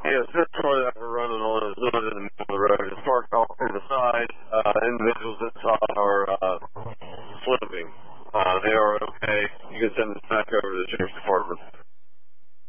Yes, this car that we're running on is not in the middle of the road. It's parked off to the side. Individuals inside are slipping. They are okay. You can send this back over to the sheriff's department.